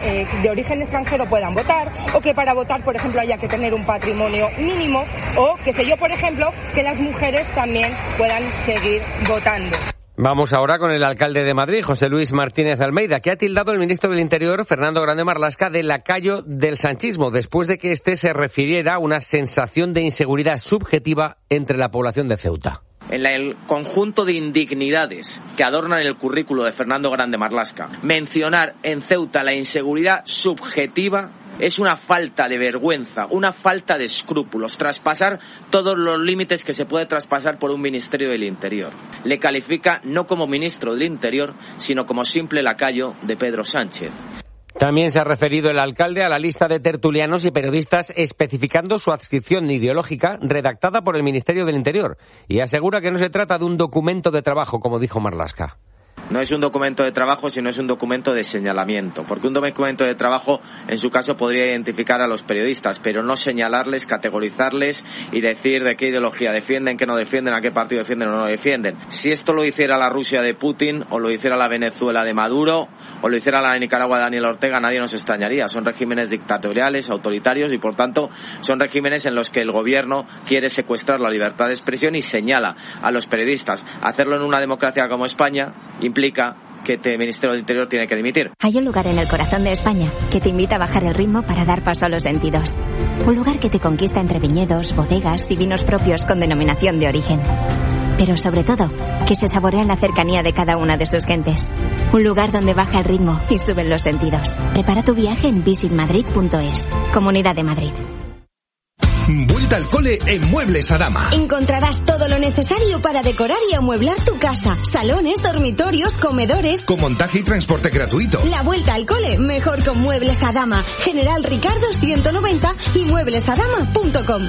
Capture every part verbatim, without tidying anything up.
eh, de origen extranjero puedan votar, o que para votar, por ejemplo, haya que tener un patrimonio mínimo, o, que sé yo, por ejemplo, que las mujeres también puedan seguir votando. Vamos ahora con el alcalde de Madrid, José Luis Martínez Almeida, que ha tildado al ministro del Interior, Fernando Grande Marlaska, de lacayo del sanchismo, después de que éste se refiriera a una sensación de inseguridad subjetiva entre la población de Ceuta. En el conjunto de indignidades que adornan el currículo de Fernando Grande Marlaska, mencionar en Ceuta la inseguridad subjetiva es una falta de vergüenza, una falta de escrúpulos, traspasar todos los límites que se puede traspasar por un Ministerio del Interior. Le califica no como ministro del Interior, sino como simple lacayo de Pedro Sánchez. También se ha referido el alcalde a la lista de tertulianos y periodistas especificando su adscripción ideológica redactada por el Ministerio del Interior y asegura que no se trata de un documento de trabajo, como dijo Marlaska. No es un documento de trabajo, sino es un documento de señalamiento, porque un documento de trabajo, en su caso, podría identificar a los periodistas, pero no señalarles, categorizarles y decir de qué ideología defienden, qué no defienden, a qué partido defienden o no defienden. Si esto lo hiciera la Rusia de Putin, o lo hiciera la Venezuela de Maduro, o lo hiciera la Nicaragua de Daniel Ortega, nadie nos extrañaría. Son regímenes dictatoriales, autoritarios, y por tanto son regímenes en los que el gobierno quiere secuestrar la libertad de expresión y señala a los periodistas. Hacerlo en una democracia como España implica que el Ministerio del Interior tiene que dimitir. Hay un lugar en el corazón de España que te invita a bajar el ritmo para dar paso a los sentidos. Un lugar que te conquista entre viñedos, bodegas y vinos propios con denominación de origen. Pero sobre todo, que se saborea la cercanía de cada una de sus gentes. Un lugar donde baja el ritmo y suben los sentidos. Prepara tu viaje en visit madrid punto es. Comunidad de Madrid. Vuelta al cole en Muebles Adama. Encontrarás todo lo necesario para decorar y amueblar tu casa. Salones, dormitorios, comedores. Con montaje y transporte gratuito. La vuelta al cole, mejor con Muebles Adama. General Ricardo ciento noventa y muebles adama punto com.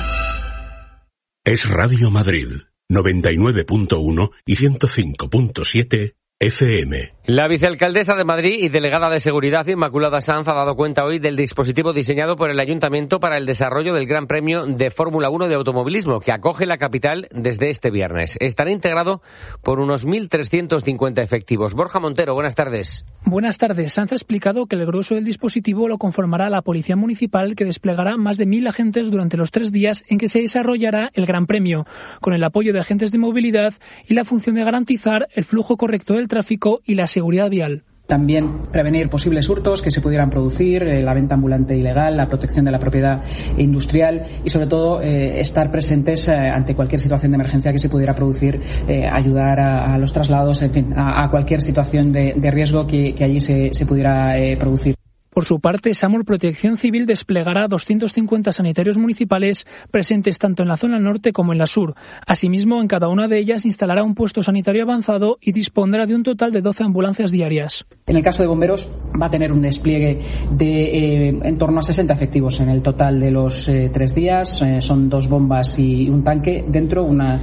Es Radio Madrid, noventa y nueve punto uno y ciento cinco punto siete F M. La vicealcaldesa de Madrid y delegada de Seguridad, Inmaculada Sanz, ha dado cuenta hoy del dispositivo diseñado por el Ayuntamiento para el desarrollo del Gran Premio de Fórmula uno de automovilismo, que acoge la capital desde este viernes. Estará integrado por unos mil trescientos cincuenta efectivos. Borja Montero, buenas tardes. Buenas tardes. Sanz ha explicado que el grueso del dispositivo lo conformará la Policía Municipal, que desplegará más de mil agentes durante los tres días en que se desarrollará el Gran Premio, con el apoyo de agentes de movilidad y la función de garantizar el flujo correcto del tráfico y la seguridad vial. También prevenir posibles hurtos que se pudieran producir, eh, la venta ambulante ilegal, la protección de la propiedad industrial y, sobre todo, eh, estar presentes eh, ante cualquier situación de emergencia que se pudiera producir, eh, ayudar a, a los traslados, en fin, a, a cualquier situación de, de riesgo que, que allí se, se pudiera eh, producir. Por su parte, SAMUR Protección Civil desplegará doscientos cincuenta sanitarios municipales presentes tanto en la zona norte como en la sur. Asimismo, en cada una de ellas instalará un puesto sanitario avanzado y dispondrá de un total de doce ambulancias diarias. En el caso de bomberos, va a tener un despliegue de eh, en torno a sesenta efectivos en el total de los eh, tres días. Eh, son dos bombas y un tanque dentro, una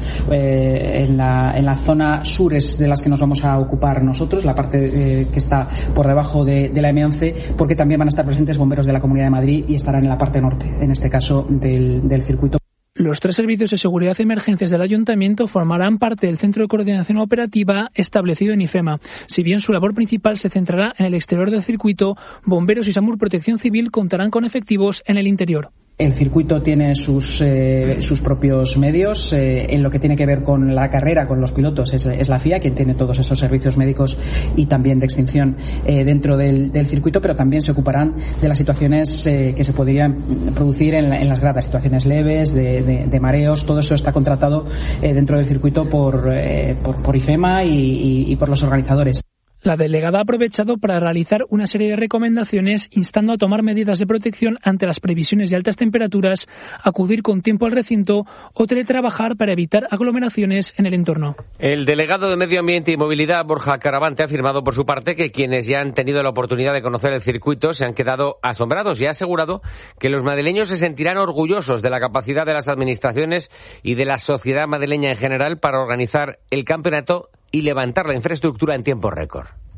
eh, en, la, en la zona sur es de las que nos vamos a ocupar nosotros, la parte eh, que está por debajo de, de la eme once, porque también van a estar presentes bomberos de la Comunidad de Madrid y estarán en la parte norte, en este caso del, del circuito. Los tres servicios de seguridad y emergencias del Ayuntamiento formarán parte del Centro de Coordinación Operativa establecido en IFEMA. Si bien su labor principal se centrará en el exterior del circuito, bomberos y SAMUR Protección Civil contarán con efectivos en el interior. El circuito tiene sus eh, sus propios medios. Eh, en lo que tiene que ver con la carrera, con los pilotos, es, es la F I A quien tiene todos esos servicios médicos y también de extinción eh, dentro del, del circuito, pero también se ocuparán de las situaciones eh, que se podrían producir en, la, en las gradas, situaciones leves, de, de, de mareos. Todo eso está contratado eh, dentro del circuito por, eh, por, por IFEMA y, y, y por los organizadores. La delegada ha aprovechado para realizar una serie de recomendaciones instando a tomar medidas de protección ante las previsiones de altas temperaturas, acudir con tiempo al recinto o teletrabajar para evitar aglomeraciones en el entorno. El delegado de Medio Ambiente y Movilidad, Borja Caravante, ha afirmado por su parte que quienes ya han tenido la oportunidad de conocer el circuito se han quedado asombrados y ha asegurado que los madrileños se sentirán orgullosos de la capacidad de las administraciones y de la sociedad madrileña en general para organizar el campeonato y levantar la infraestructura en tiempo récord.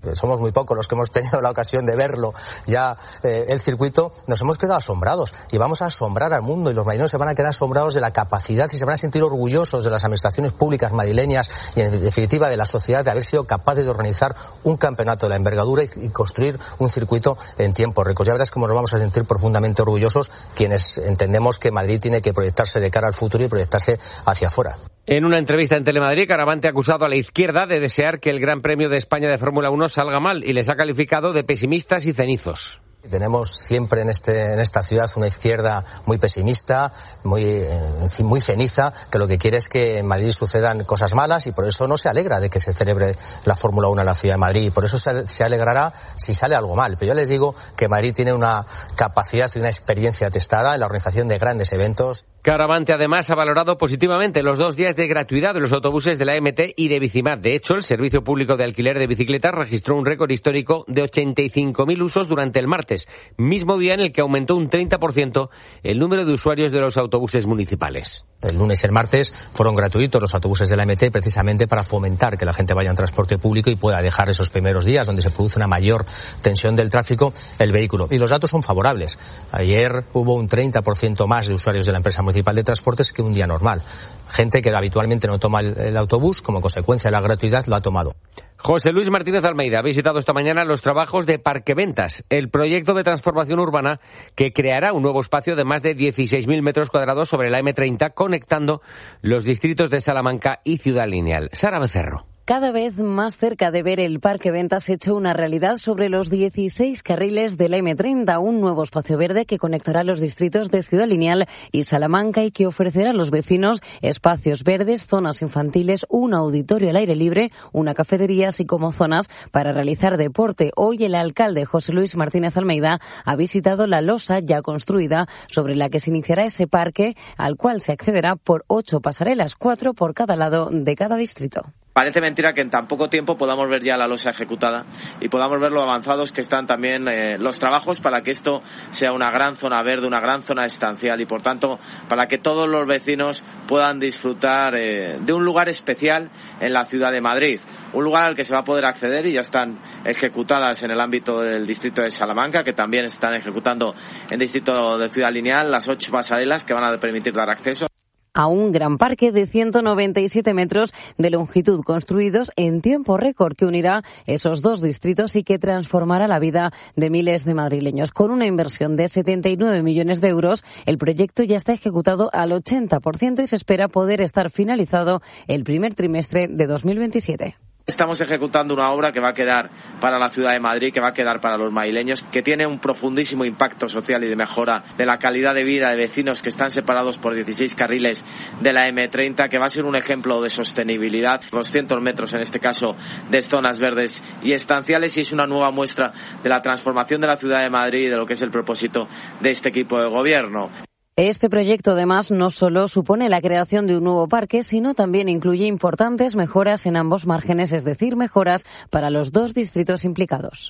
somos muy pocos los que hemos tenido la ocasión de verlo ya eh, el circuito, nos hemos quedado asombrados y vamos a asombrar al mundo, y los marineros se van a quedar asombrados de la capacidad y se van a sentir orgullosos de las administraciones públicas madrileñas y en definitiva de la sociedad de haber sido capaces de organizar un campeonato de la envergadura y, y construir un circuito en tiempo récord. Ya verás cómo nos vamos a sentir profundamente orgullosos quienes entendemos que Madrid tiene que proyectarse de cara al futuro y proyectarse hacia afuera. En una entrevista en Telemadrid, Caravante ha acusado a la izquierda de desear que el Gran Premio de España de Fórmula uno salga mal y les ha calificado de pesimistas y cenizos. Tenemos siempre en este en esta ciudad una izquierda muy pesimista, muy en fin, muy ceniza, que lo que quiere es que en Madrid sucedan cosas malas y por eso no se alegra de que se celebre la Fórmula uno en la ciudad de Madrid. Y por eso se, se alegrará si sale algo mal. Pero yo les digo que Madrid tiene una capacidad y una experiencia testada en la organización de grandes eventos. Caravante además ha valorado positivamente los dos días de gratuidad de los autobuses de la M T y de Bicimar. De hecho, el Servicio Público de Alquiler de Bicicletas registró un récord histórico de ochenta y cinco mil usos durante el martes, mismo día en el que aumentó un treinta por ciento el número de usuarios de los autobuses municipales. El lunes y el martes fueron gratuitos los autobuses de la M T precisamente para fomentar que la gente vaya en transporte público y pueda dejar esos primeros días donde se produce una mayor tensión del tráfico el vehículo. Y los datos son favorables. Ayer hubo un treinta por ciento más de usuarios de la empresa municipal de transportes que un día normal. Gente que habitualmente no toma el, el autobús, como consecuencia de la gratuidad, lo ha tomado. José Luis Martínez Almeida ha visitado esta mañana los trabajos de Parqueventas, el proyecto de transformación urbana que creará un nuevo espacio de más de dieciséis mil metros cuadrados sobre la eme treinta, conectando los distritos de Salamanca y Ciudad Lineal. Sara Becerro. Cada vez más cerca de ver el Parqueventas hecho una realidad sobre los dieciséis carriles de la eme treinta, un nuevo espacio verde que conectará los distritos de Ciudad Lineal y Salamanca y que ofrecerá a los vecinos espacios verdes, zonas infantiles, un auditorio al aire libre, una cafetería, así como zonas para realizar deporte. Hoy el alcalde José Luis Martínez Almeida ha visitado la losa ya construida sobre la que se iniciará ese parque, al cual se accederá por ocho pasarelas, cuatro por cada lado de cada distrito. Parece mentira que en tan poco tiempo podamos ver ya la losa ejecutada y podamos ver lo avanzados que están también eh, los trabajos para que esto sea una gran zona verde, una gran zona estancial y por tanto para que todos los vecinos puedan disfrutar eh, de un lugar especial en la ciudad de Madrid. Un lugar al que se va a poder acceder y ya están ejecutadas en el ámbito del distrito de Salamanca, que también están ejecutando en el distrito de Ciudad Lineal las ocho pasarelas que van a permitir dar acceso a un gran parque de ciento noventa y siete metros de longitud, construidos en tiempo récord, que unirá esos dos distritos y que transformará la vida de miles de madrileños. Con una inversión de setenta y nueve millones de euros, el proyecto ya está ejecutado al ochenta por ciento y se espera poder estar finalizado el primer trimestre de dos mil veintisiete. Estamos ejecutando una obra que va a quedar para la ciudad de Madrid, que va a quedar para los madrileños, que tiene un profundísimo impacto social y de mejora de la calidad de vida de vecinos que están separados por dieciséis carriles de la eme treinta, que va a ser un ejemplo de sostenibilidad, doscientos metros en este caso de zonas verdes y estanciales, y es una nueva muestra de la transformación de la ciudad de Madrid y de lo que es el propósito de este equipo de gobierno. Este proyecto, además, no solo supone la creación de un nuevo parque, sino también incluye importantes mejoras en ambos márgenes, es decir, mejoras para los dos distritos implicados.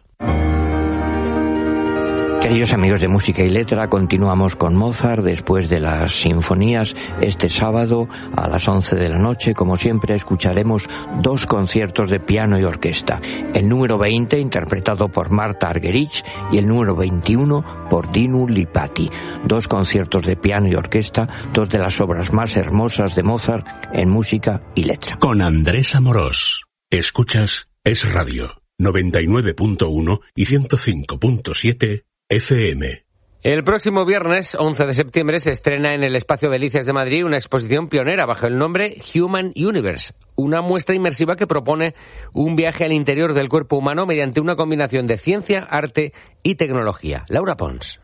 Queridos amigos de Música y Letra, continuamos con Mozart después de las sinfonías. Este sábado a las once de la noche, como siempre, escucharemos dos conciertos de piano y orquesta. El número veinte, interpretado por Marta Argerich, y el número veintiuno por Dinu Lipatti. Dos conciertos de piano y orquesta, dos de las obras más hermosas de Mozart en Música y Letra. Con Andrés Amorós. Escuchas Es Radio, noventa y nueve punto uno y ciento cinco punto siete efe eme. El próximo viernes, once de septiembre, se estrena en el Espacio Delicias de Madrid una exposición pionera bajo el nombre Human Universe, una muestra inmersiva que propone un viaje al interior del cuerpo humano mediante una combinación de ciencia, arte y tecnología. Laura Pons.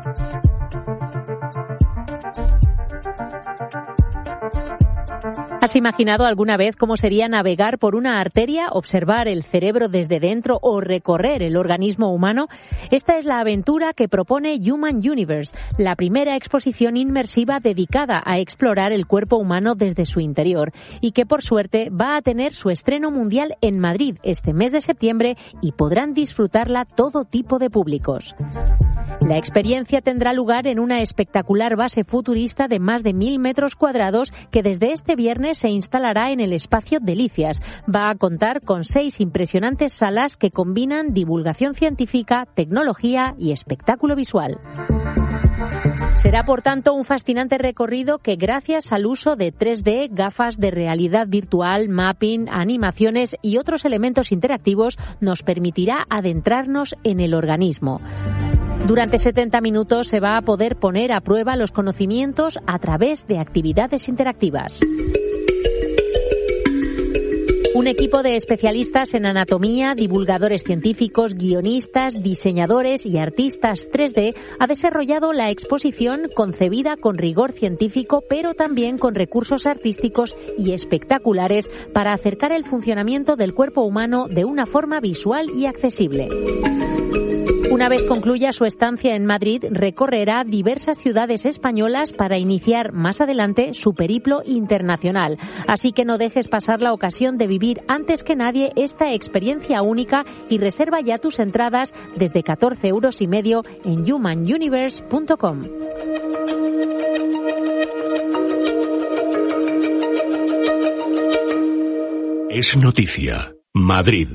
¿Has imaginado alguna vez cómo sería navegar por una arteria, observar el cerebro desde dentro o recorrer el organismo humano? Esta es la aventura que propone Human Universe, la primera exposición inmersiva dedicada a explorar el cuerpo humano desde su interior y que, por suerte, va a tener su estreno mundial en Madrid este mes de septiembre y podrán disfrutarla todo tipo de públicos. La experiencia tendrá lugar en una espectacular base futurista de más de mil metros cuadrados que desde este viernes se instalará en el espacio Delicias. Va a contar con seis impresionantes salas que combinan divulgación científica, tecnología y espectáculo visual. Será, por tanto, un fascinante recorrido que, gracias al uso de tres D, gafas de realidad virtual, mapping, animaciones y otros elementos interactivos, nos permitirá adentrarnos en el organismo. Durante setenta minutos se va a poder poner a prueba los conocimientos a través de actividades interactivas. Un equipo de especialistas en anatomía, divulgadores científicos, guionistas, diseñadores y artistas tres D ha desarrollado la exposición concebida con rigor científico, pero también con recursos artísticos y espectaculares para acercar el funcionamiento del cuerpo humano de una forma visual y accesible. Una vez concluya su estancia en Madrid, recorrerá diversas ciudades españolas para iniciar más adelante su periplo internacional. Así que no dejes pasar la ocasión de vivir antes que nadie esta experiencia única y reserva ya tus entradas desde catorce euros y medio en human universe punto com. Es noticia. Madrid.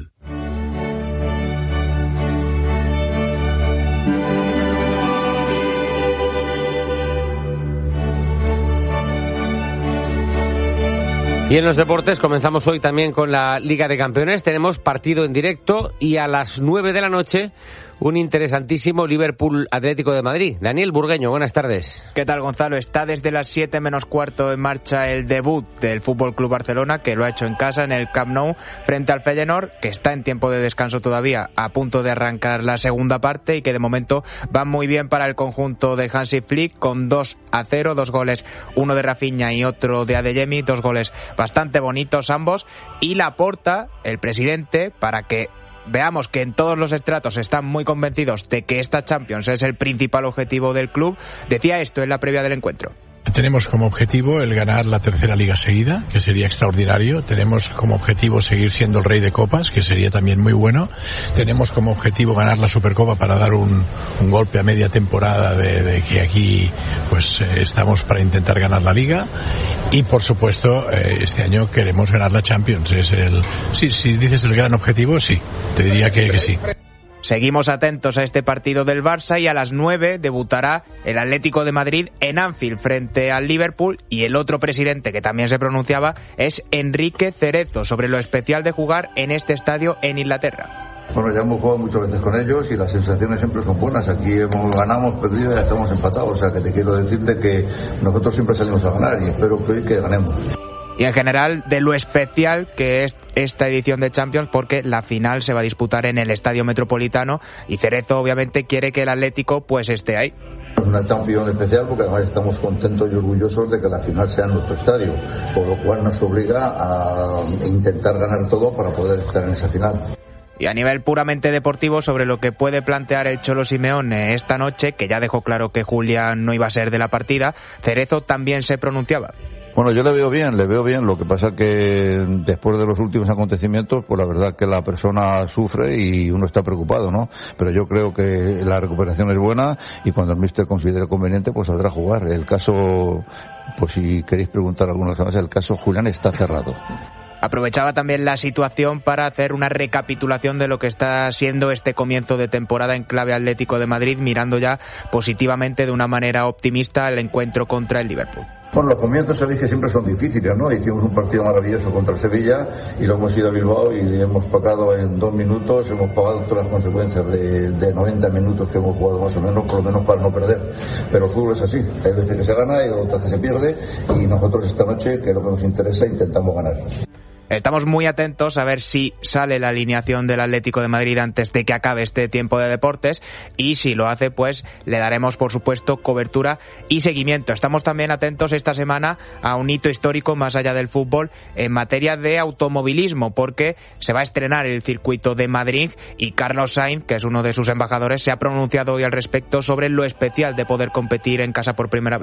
Y en los deportes comenzamos hoy también con la Liga de Campeones. Tenemos partido en directo y a las nueve de la noche un interesantísimo Liverpool Atlético de Madrid. Daniel Burgueño, buenas tardes. ¿Qué tal, Gonzalo? Está desde las siete menos cuarto en marcha el debut del F C Barcelona, que lo ha hecho en casa en el Camp Nou frente al Feyenoord, que está en tiempo de descanso todavía, a punto de arrancar la segunda parte y que de momento va muy bien para el conjunto de Hansi Flick, con dos a cero, dos goles, uno de Rafinha y otro de Adeyemi, dos goles bastante bonitos ambos, y Laporta, el presidente, para que veamos que en todos los estratos están muy convencidos de que esta Champions es el principal objetivo del club, decía esto en la previa del encuentro. Tenemos como objetivo el ganar la tercera liga seguida, que sería extraordinario. Tenemos como objetivo seguir siendo el rey de copas, que sería también muy bueno. Tenemos como objetivo ganar la Supercopa para dar un, un golpe a media temporada de, de que aquí pues eh, estamos para intentar ganar la liga. Y por supuesto, eh, este año queremos ganar la Champions. Es el, sí, si dices el gran objetivo, sí, te diría que, que sí. Seguimos atentos a este partido del Barça y a las nueve debutará el Atlético de Madrid en Anfield frente al Liverpool, y el otro presidente que también se pronunciaba es Enrique Cerezo sobre lo especial de jugar en este estadio en Inglaterra. Bueno, ya hemos jugado muchas veces con ellos y las sensaciones siempre son buenas. Aquí hemos ganado, hemos perdido y ya estamos empatados. O sea que te quiero decirte que nosotros siempre salimos a ganar y espero que hoy que ganemos. Y en general de lo especial que es esta edición de Champions, porque la final se va a disputar en el Estadio Metropolitano y Cerezo obviamente quiere que el Atlético pues esté ahí. Es una Champions especial porque además estamos contentos y orgullosos de que la final sea en nuestro estadio, por lo cual nos obliga a intentar ganar todo para poder estar en esa final. Y a nivel puramente deportivo, sobre lo que puede plantear el Cholo Simeone esta noche, que ya dejó claro que Julián no iba a ser de la partida, Cerezo también se pronunciaba. Bueno, yo le veo bien, le veo bien. Lo que pasa que después de los últimos acontecimientos, pues la verdad que la persona sufre y uno está preocupado, ¿no? Pero yo creo que la recuperación es buena y cuando el míster considere conveniente, pues saldrá a jugar. El caso, pues si queréis preguntar alguna cosa más, el caso Julián está cerrado. Aprovechaba también la situación para hacer una recapitulación de lo que está siendo este comienzo de temporada en clave Atlético de Madrid, mirando ya positivamente de una manera optimista el encuentro contra el Liverpool. Bueno, los comienzos sabéis que siempre son difíciles, ¿no? Hicimos un partido maravilloso contra el Sevilla y luego hemos ido a Bilbao y hemos pagado en dos minutos, hemos pagado todas las consecuencias de, de noventa minutos que hemos jugado más o menos, por lo menos para no perder. Pero el fútbol es así, hay veces que se gana y otras que se pierde y nosotros esta noche, que es lo que nos interesa, intentamos ganar. Estamos muy atentos a ver si sale la alineación del Atlético de Madrid antes de que acabe este tiempo de deportes y si lo hace, pues le daremos por supuesto cobertura y seguimiento. Estamos también atentos esta semana a un hito histórico más allá del fútbol en materia de automovilismo, porque se va a estrenar el circuito de Madrid y Carlos Sainz, que es uno de sus embajadores, se ha pronunciado hoy al respecto sobre lo especial de poder competir en casa por primera vez.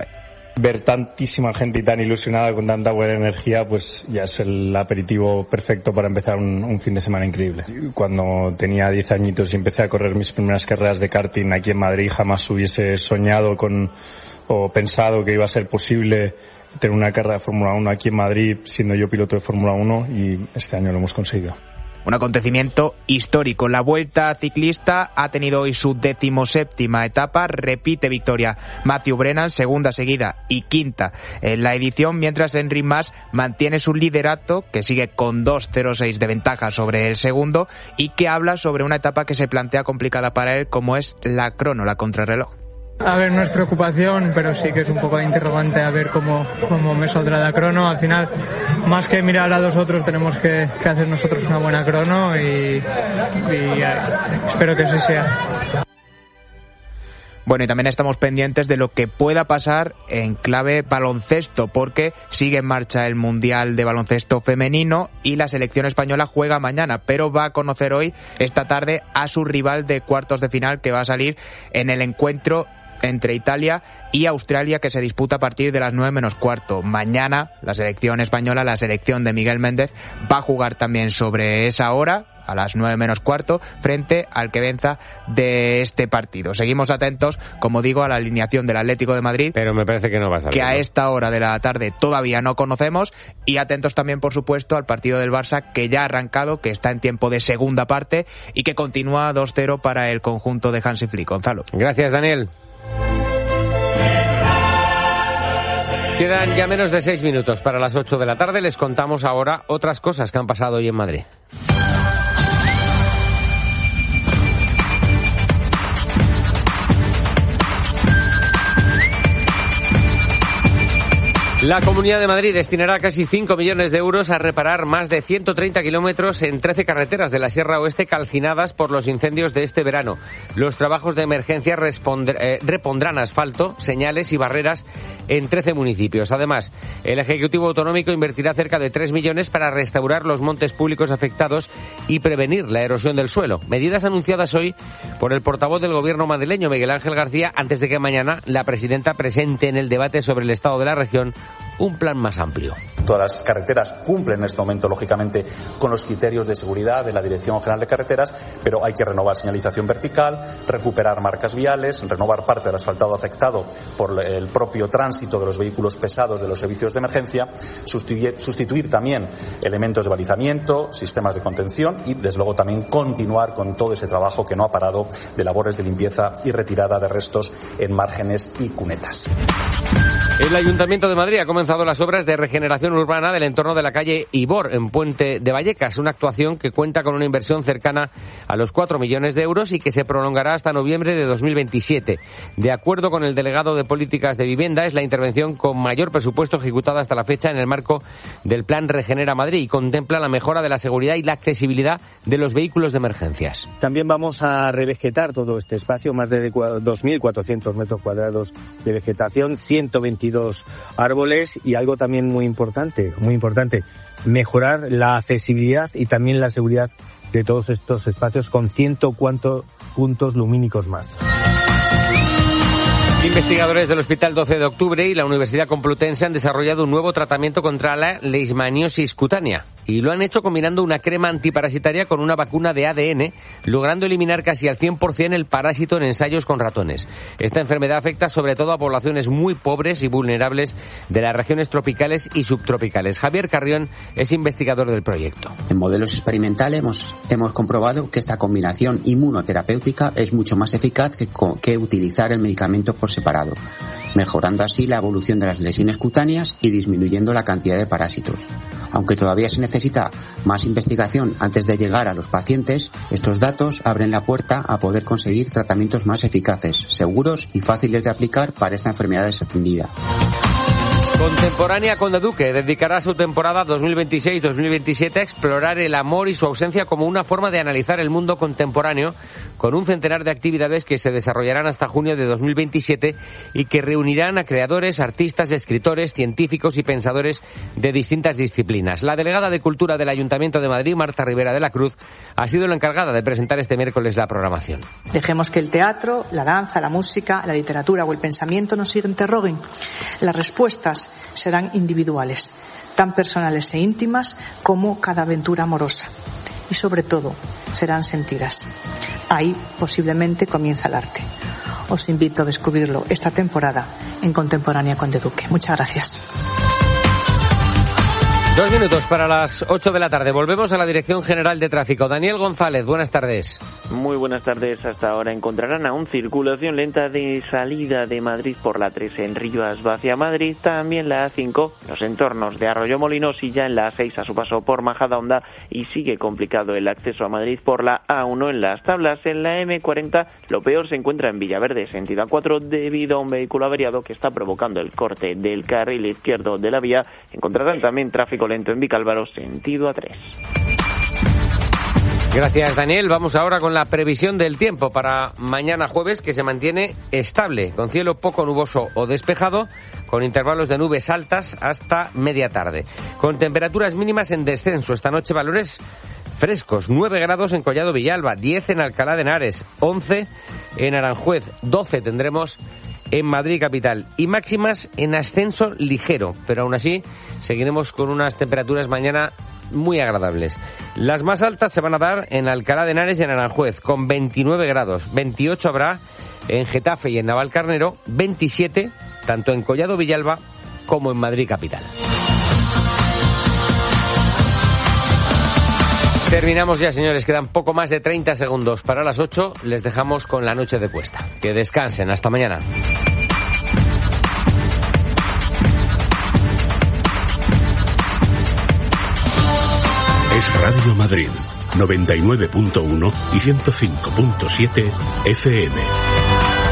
ver tantísima gente y tan ilusionada con tanta buena energía, pues ya es el aperitivo perfecto para empezar un, un fin de semana increíble. Cuando tenía diez añitos y empecé a correr mis primeras carreras de karting aquí en Madrid, jamás hubiese soñado con o pensado que iba a ser posible tener una carrera de Fórmula uno aquí en Madrid, siendo yo piloto de Fórmula uno, y este año lo hemos conseguido. Un acontecimiento histórico. La Vuelta Ciclista ha tenido hoy su decimoséptima etapa. Repite victoria Matthew Brennan, segunda seguida y quinta en la edición, mientras Enric Mas mantiene su liderato, que sigue con dos cero seis de ventaja sobre el segundo, y que habla sobre una etapa que se plantea complicada para él, como es la crono, la contrarreloj. A ver, no es preocupación, pero sí que es un poco de interrogante a ver cómo, cómo me saldrá la crono. Al final, más que mirar a los otros, tenemos que, que hacer nosotros una buena crono y, y eh, espero que así sea. Bueno, y también estamos pendientes de lo que pueda pasar en clave baloncesto, porque sigue en marcha el Mundial de Baloncesto Femenino y la selección española juega mañana, pero va a conocer hoy, esta tarde, a su rival de cuartos de final, que va a salir en el encuentro entre Italia y Australia, que se disputa a partir de las nueve menos cuarto. Mañana la selección española, la selección de Miguel Méndez, va a jugar también sobre esa hora, a las nueve menos cuarto, frente al que venza de este partido. Seguimos atentos, como digo, a la alineación del Atlético de Madrid, pero me parece que no va a salir, que a ¿no? esta hora de la tarde todavía no conocemos, y atentos también, por supuesto, al partido del Barça, que ya ha arrancado, que está en tiempo de segunda parte y que continúa dos cero para el conjunto de Hansi Flick. Gonzalo. Gracias, Daniel. Quedan ya menos de seis minutos para las ocho de la tarde. Les contamos ahora otras cosas que han pasado hoy en Madrid. La Comunidad de Madrid destinará casi cinco millones de euros a reparar más de ciento treinta kilómetros en trece carreteras de la Sierra Oeste calcinadas por los incendios de este verano. Los trabajos de emergencia responder, eh, repondrán asfalto, señales y barreras en trece municipios. Además, el Ejecutivo Autonómico invertirá cerca de tres millones para restaurar los montes públicos afectados y prevenir la erosión del suelo. Medidas anunciadas hoy por el portavoz del Gobierno madrileño, Miguel Ángel García, antes de que mañana la presidenta presente en el debate sobre el estado de la región un plan más amplio. Todas las carreteras cumplen en este momento, lógicamente, con los criterios de seguridad de la Dirección General de Carreteras, pero hay que renovar señalización vertical, recuperar marcas viales, renovar parte del asfaltado afectado por el propio tránsito de los vehículos pesados de los servicios de emergencia, sustituir, sustituir también elementos de balizamiento, sistemas de contención y, desde luego, también continuar con todo ese trabajo que no ha parado de labores de limpieza y retirada de restos en márgenes y cunetas. El Ayuntamiento de Madrid ha comenzado las obras de regeneración urbana del entorno de la calle Ibor, en Puente de Vallecas, una actuación que cuenta con una inversión cercana a los cuatro millones de euros y que se prolongará hasta noviembre de dos mil veintisiete. De acuerdo con el delegado de Políticas de Vivienda, es la intervención con mayor presupuesto ejecutada hasta la fecha en el marco del Plan Regenera Madrid y contempla la mejora de la seguridad y la accesibilidad de los vehículos de emergencias. También vamos a revegetar todo este espacio, más de dos mil cuatrocientos metros cuadrados de vegetación, ciento veintidós árboles y algo también muy importante, muy importante, mejorar la accesibilidad y también la seguridad de todos estos espacios con ciento cuatro puntos lumínicos más. Investigadores del Hospital doce de octubre y la Universidad Complutense han desarrollado un nuevo tratamiento contra la leishmaniosis cutánea y lo han hecho combinando una crema antiparasitaria con una vacuna de A D N, logrando eliminar casi al cien por ciento el parásito en ensayos con ratones. Esta enfermedad afecta sobre todo a poblaciones muy pobres y vulnerables de las regiones tropicales y subtropicales. Javier Carrión es investigador del proyecto. En modelos experimentales hemos, hemos comprobado que esta combinación inmunoterapéutica es mucho más eficaz que, que utilizar el medicamento por separado, mejorando así la evolución de las lesiones cutáneas y disminuyendo la cantidad de parásitos. Aunque todavía se necesita más investigación antes de llegar a los pacientes, estos datos abren la puerta a poder conseguir tratamientos más eficaces, seguros y fáciles de aplicar para esta enfermedad desatendida. Contemporánea Conde Duque dedicará su temporada dos mil veintiséis dos mil veintisiete a explorar el amor y su ausencia como una forma de analizar el mundo contemporáneo, con un centenar de actividades que se desarrollarán hasta junio de dos mil veintisiete y que reunirán a creadores, artistas, escritores, científicos y pensadores de distintas disciplinas. La delegada de Cultura del Ayuntamiento de Madrid, Marta Rivera de la Cruz, ha sido la encargada de presentar este miércoles la programación. Dejemos que el teatro, la danza, la música, la literatura o el pensamiento nos interroguen. Las respuestas serán individuales, tan personales e íntimas como cada aventura amorosa. Y sobre todo, serán sentidas. Ahí posiblemente comienza el arte. Os invito a descubrirlo esta temporada en Contemporánea Conde Duque. Muchas gracias. Dos minutos para las ocho de la tarde. Volvemos a la Dirección General de Tráfico. Daniel González, buenas tardes. Muy buenas tardes. Hasta ahora encontrarán aún circulación lenta de salida de Madrid por la tres en Rivas hacia Madrid, también la A cinco, los entornos de Arroyomolinos y ya en la A seis a su paso por Majadahonda, y sigue complicado el acceso a Madrid por la A uno en las tablas. En la eme cuarenta lo peor se encuentra en Villaverde, sentido A cuatro, debido a un vehículo averiado que está provocando el corte del carril izquierdo de la vía. Encontrarán también tráfico lento en Vicálvaro, sentido A tres. Gracias, Daniel. Vamos ahora con la previsión del tiempo para mañana jueves, que se mantiene estable, con cielo poco nuboso o despejado, con intervalos de nubes altas hasta media tarde, con temperaturas mínimas en descenso. Esta noche valores frescos, nueve grados en Collado Villalba, diez en Alcalá de Henares, once en Aranjuez, doce tendremos en Madrid capital, y máximas en ascenso ligero, pero aún así seguiremos con unas temperaturas mañana muy agradables. Las más altas se van a dar en Alcalá de Henares y en Aranjuez, con veintinueve grados, veintiocho habrá en Getafe y en Navalcarnero, veintisiete tanto en Collado Villalba como en Madrid capital. Terminamos ya, señores. Quedan poco más de treinta segundos para las ocho. Les dejamos con la noche de Cuesta. Que descansen. Hasta mañana. Es Radio Madrid, noventa y nueve punto uno y ciento cinco punto siete F M.